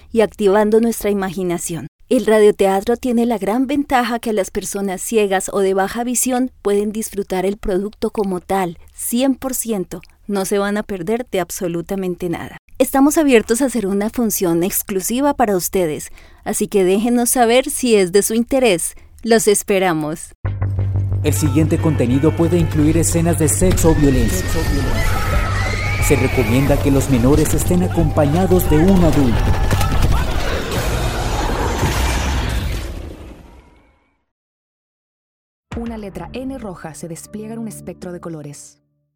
y activando nuestra imaginación. El radioteatro tiene la gran ventaja que las personas ciegas o de baja visión pueden disfrutar el producto como tal, 100%. No se van a perder de absolutamente nada. Estamos abiertos a hacer una función exclusiva para ustedes, así que déjenos saber si es de su interés. Los esperamos. El siguiente contenido puede incluir escenas de sexo o violencia. Se recomienda que los menores estén acompañados de un adulto. Una letra N roja se despliega en un espectro de colores.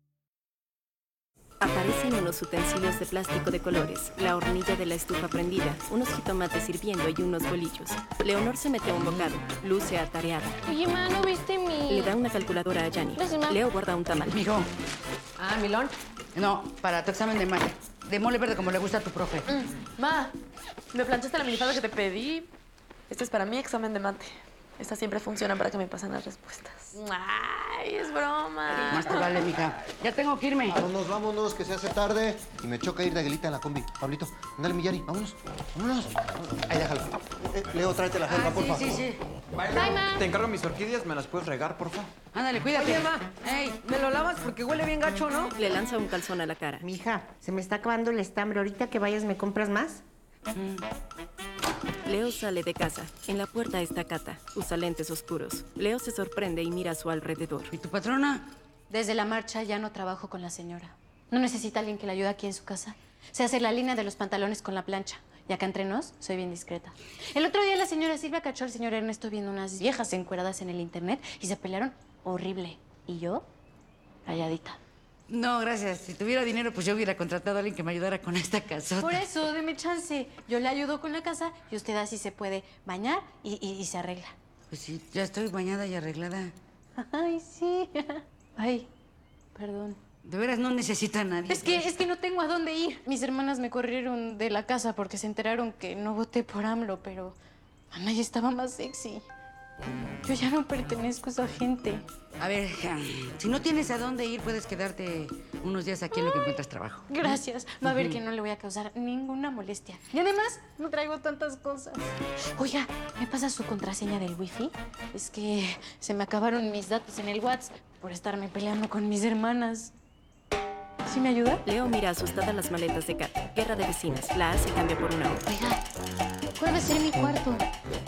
Aparecen unos utensilios de plástico de colores, la hornilla de la estufa prendida, unos jitomates hirviendo y unos bolillos. Leonor se mete a un bocado, luce atareada. Oye, ma, ¿no viste mi...? Le da una calculadora a Yanni. Leo guarda un tamal. Mijo. Ah, ¿milón? No, para tu examen de mole. De mole verde como le gusta a tu profe. Ma, ¿me planchaste la minifalda que te pedí? Este es para mi examen de mate. Estas siempre funcionan para que me pasen las respuestas. ¡Ay, es broma! Más te vale, mija. Ya tengo que irme. Vámonos, que se hace tarde. Y me choca ir de aguilita en la combi. Pablito, ándale, mi Yari, vámonos. Ahí, déjalo. Leo, tráete la jerga, porfa. Sí. Bye, ma. Te encargo mis orquídeas, ¿me las puedes regar, porfa? Ándale, cuídate. Oye, ma, me lo lavas porque huele bien gacho, ¿no? Le lanza un calzón a la cara. Mija, se me está acabando el estambre. Ahorita que vayas, ¿me compras más? Leo sale de casa. En la puerta está Cata. Usa lentes oscuros. Leo se sorprende y mira a su alrededor. ¿Y tu patrona? Desde la marcha ya no trabajo con la señora. ¿No necesita alguien que la ayude aquí en su casa? Sé hacer la línea de los pantalones con la plancha. Y acá entre nos, soy bien discreta. El otro día la señora Silvia cachó al señor Ernesto viendo unas viejas encueradas en el internet y se pelearon horrible. Y yo, calladita. No, gracias. Si tuviera dinero, pues yo hubiera contratado a alguien que me ayudara con esta casota. Por eso, deme chance. Yo le ayudo con la casa y usted así se puede bañar y se arregla. Pues sí, ya estoy bañada y arreglada. Ay, sí. Ay, perdón. De veras, no necesito a nadie. Es que no tengo a dónde ir. Mis hermanas me corrieron de la casa porque se enteraron que no voté por AMLO, pero Anaya estaba más sexy. Yo ya no pertenezco a esa gente. A ver, si no tienes a dónde ir, puedes quedarte unos días aquí en lo que encuentras trabajo. Gracias. Va a ver que no le voy a causar ninguna molestia. Y además, no traigo tantas cosas. Oiga, ¿me pasa su contraseña del wifi? Es que se me acabaron mis datos en el WhatsApp por estarme peleando con mis hermanas. ¿Sí me ayuda? Leo mira asustada las maletas de Cata. Guerra de vecinas. La hace y cambia por una otra. Oiga, ¿cuál va a ser mi cuarto?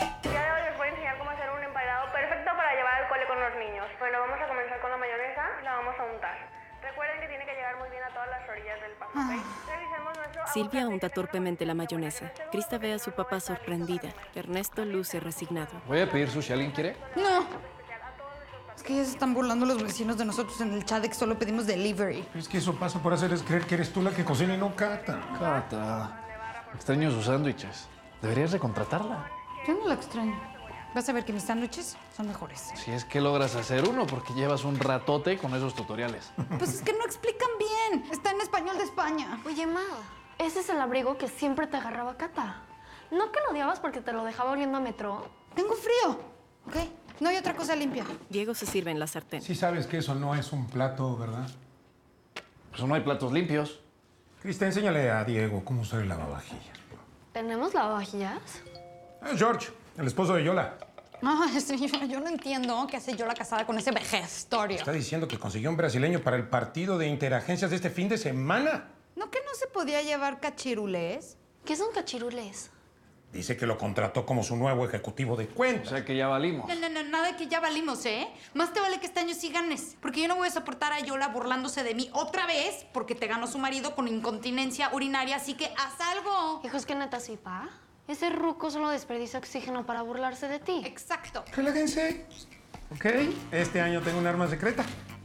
Con los niños. Bueno, vamos a comenzar con la mayonesa y la vamos a untar. Recuerden que tiene que llegar muy bien a todas las orillas del pan, ¿ok? Revisemos nuestro... Silvia unta torpemente la mayonesa. Krista ve a su papá sorprendida. Ernesto luce resignado. Voy a pedir sushi. ¿Alguien quiere? No. Es que ya se están burlando los vecinos de nosotros en el chat de que solo pedimos delivery. Es que eso pasa por hacerles creer que eres tú la que cocina y no Cata. Cata. Extraño sus sándwiches. Deberías recontratarla. Yo no la extraño. Vas a ver que mis sándwiches son mejores. Si es que logras hacer uno, porque llevas un ratote con esos tutoriales. Pues es que no explican bien. Está en español de España. Oye, ma, ese es el abrigo que siempre te agarraba Cata. ¿No que lo odiabas porque te lo dejaba oliendo a metro? Tengo frío, ¿ok? No hay otra cosa limpia. Diego se sirve en la sartén. Sí sabes que eso no es un plato, ¿verdad? Pues no hay platos limpios. Krista, enséñale a Diego cómo usar el lavavajillas. ¿Tenemos lavavajillas? George, el esposo de Yola. Ay, sí, yo no entiendo qué hace yo la casada con ese vejestorio. Está diciendo que consiguió un brasileño para el partido de interagencias de este fin de semana. ¿No que no se podía llevar cachirulés? ¿Qué son cachirules? Dice que lo contrató como su nuevo ejecutivo de cuentas. O sea que ya valimos. No, nada de que ya valimos, ¿eh? Más te vale que este año sí ganes. Porque yo no voy a soportar a Yola burlándose de mí otra vez porque te ganó su marido con incontinencia urinaria, así que haz algo. Hijo, es que neta sí, pa. Ese ruco solo desperdicia oxígeno para burlarse de ti. Exacto. Relájense. ¿Ok? Este año tengo un arma secreta.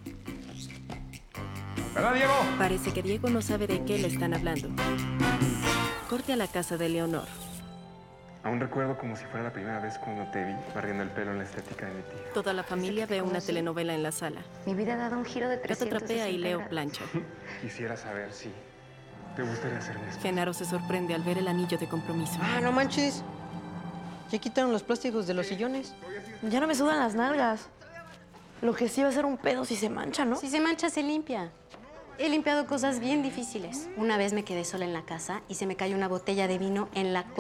¿Verdad, Diego? Parece que Diego no sabe de qué le están hablando. Corte a la casa de Leonor. Aún recuerdo como si fuera la primera vez cuando te vi barriendo el pelo en la estética de mi tía. Toda la familia ve una telenovela en la sala. Mi vida ha dado un giro de Cata 360 trapea y Leo plancha. Quisiera saber si te gustaría ser mi esposa. Genaro se sorprende al ver el anillo de compromiso. Ah, no manches. Ya quitaron los plásticos de los sillones. Ya no me sudan las nalgas. Lo que sí va a ser un pedo si se mancha, ¿no? Si se mancha, se limpia. He limpiado cosas bien difíciles. Una vez me quedé sola en la casa y se me cayó una botella de vino en la